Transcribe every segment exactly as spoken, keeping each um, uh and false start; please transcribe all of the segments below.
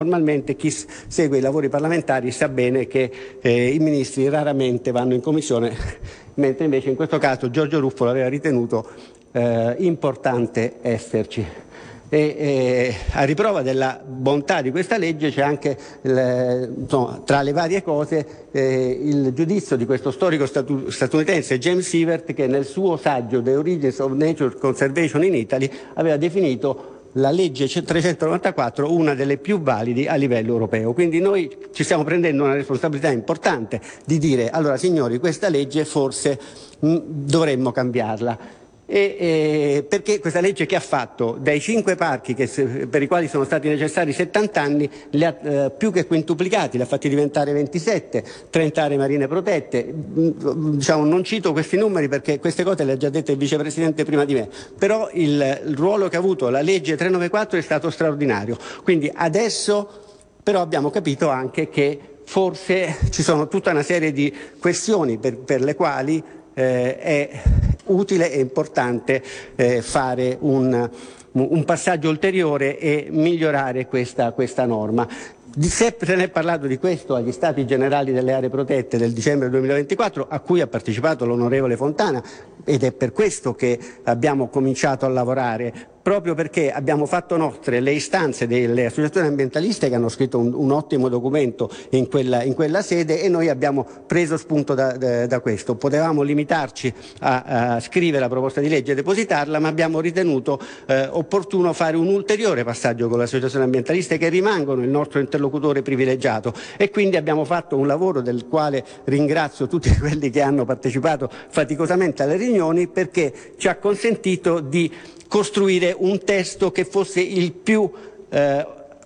Normalmente chi segue i lavori parlamentari sa bene che eh, i ministri raramente vanno in commissione, mentre invece in questo caso Giorgio Ruffolo aveva ritenuto eh, importante esserci. E, eh, a riprova della bontà di questa legge c'è anche, il, insomma, tra le varie cose, eh, il giudizio di questo storico statu- statunitense James Sievert, che nel suo saggio The Origins of Nature Conservation in Italy aveva definito la legge trecentonovantaquattro una delle più validi a livello europeo. Quindi noi ci stiamo prendendo una responsabilità importante di dire: allora signori, questa legge forse mh, dovremmo cambiarla. E, e, perché questa legge che ha fatto dai cinque parchi che, per i quali sono stati necessari settanta anni, li ha eh, più che quintuplicati, li ha fatti diventare ventisette, trenta aree marine protette. Diciamo, non cito questi numeri perché queste cose le ha già dette il vicepresidente prima di me, però il, il ruolo che ha avuto la legge trecentonovantaquattro è stato straordinario. Quindi adesso però abbiamo capito anche che forse ci sono tutta una serie di questioni per, per le quali eh, è utile e importante eh, fare un, un passaggio ulteriore e migliorare questa, questa norma. Se ne è parlato di questo agli Stati Generali delle Aree Protette del dicembre duemilaventiquattro, a cui ha partecipato l'onorevole Fontana, ed è per questo che abbiamo cominciato a lavorare, proprio perché abbiamo fatto nostre le istanze delle associazioni ambientaliste che hanno scritto un, un ottimo documento in quella, in quella sede, e noi abbiamo preso spunto da, da, da questo. Potevamo limitarci a, a scrivere la proposta di legge e depositarla, ma abbiamo ritenuto eh, opportuno fare un ulteriore passaggio con le associazioni ambientaliste, che rimangono il nostro interlocutore privilegiato, e quindi abbiamo fatto un lavoro del quale ringrazio tutti quelli che hanno partecipato faticosamente alle riunioni, perché ci ha consentito di costruire un testo che fosse il più eh,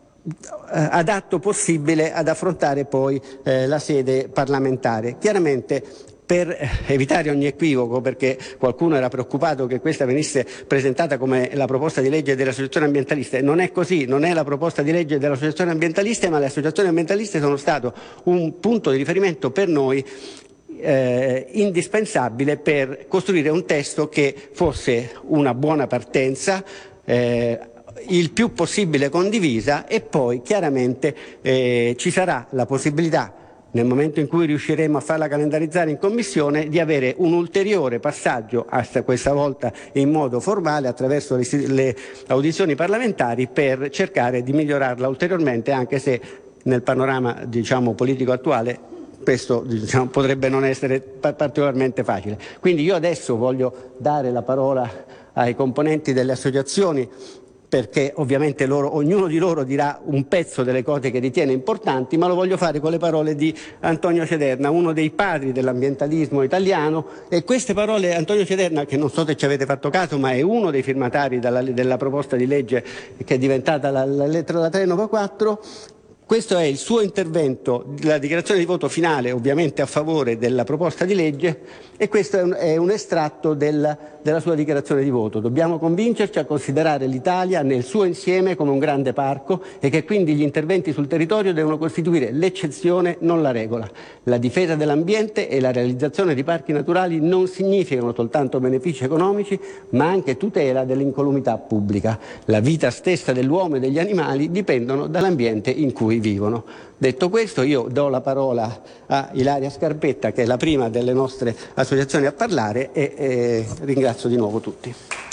adatto possibile ad affrontare poi eh, la sede parlamentare. Chiaramente, per evitare ogni equivoco, perché qualcuno era preoccupato che questa venisse presentata come la proposta di legge delle associazioni ambientaliste, non è così, non è la proposta di legge delle associazioni ambientaliste, ma le associazioni ambientaliste sono stato un punto di riferimento per noi Eh, indispensabile per costruire un testo che fosse una buona partenza, eh, il più possibile condivisa, e poi chiaramente eh, ci sarà la possibilità, nel momento in cui riusciremo a farla calendarizzare in commissione, di avere un ulteriore passaggio, hasta questa volta in modo formale, attraverso le, le audizioni parlamentari, per cercare di migliorarla ulteriormente, anche se nel panorama, diciamo, politico attuale questo, diciamo, potrebbe non essere particolarmente facile. Quindi io adesso voglio dare la parola ai componenti delle associazioni, perché ovviamente loro, ognuno di loro dirà un pezzo delle cose che ritiene importanti, ma lo voglio fare con le parole di Antonio Cederna, uno dei padri dell'ambientalismo italiano. E queste parole, Antonio Cederna, che non so se ci avete fatto caso, ma è uno dei firmatari della, della proposta di legge che è diventata la, la lettera da trecentonovantaquattro, questo è il suo intervento, la dichiarazione di voto finale, ovviamente a favore della proposta di legge, e questo è un, è un estratto del, della sua dichiarazione di voto. Dobbiamo convincerci a considerare l'Italia nel suo insieme come un grande parco, e che quindi gli interventi sul territorio devono costituire l'eccezione, non la regola. La difesa dell'ambiente e la realizzazione di parchi naturali non significano soltanto benefici economici, ma anche tutela dell'incolumità pubblica. La vita stessa dell'uomo e degli animali dipendono dall'ambiente in cui vivono. Detto questo, io do la parola a Ilaria Scarpetta, che è la prima delle nostre associazioni a parlare, e, e ringrazio di nuovo tutti.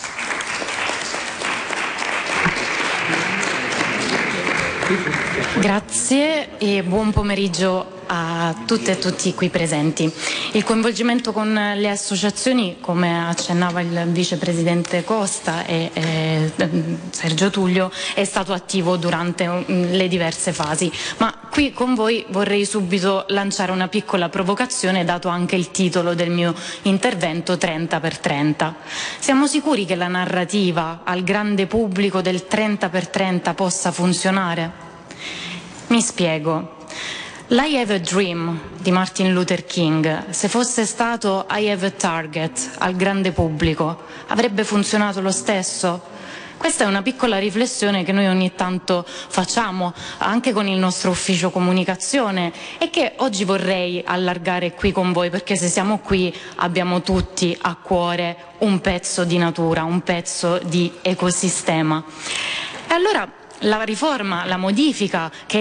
Grazie e buon pomeriggio a tutte e tutti qui presenti. Il coinvolgimento con le associazioni, come accennava il vicepresidente Costa e eh, Sergio Tullio, è stato attivo durante um, le diverse fasi, ma qui con voi vorrei subito lanciare una piccola provocazione, dato anche il titolo del mio intervento, trenta per trenta. Siamo sicuri che la narrativa al grande pubblico del trenta per trenta possa funzionare? Mi spiego. L'I Have a Dream di Martin Luther King, se fosse stato I Have a Target al grande pubblico, avrebbe funzionato lo stesso? Questa è una piccola riflessione che noi ogni tanto facciamo anche con il nostro ufficio comunicazione, e che oggi vorrei allargare qui con voi, perché se siamo qui abbiamo tutti a cuore un pezzo di natura, un pezzo di ecosistema. E allora la riforma, la modifica che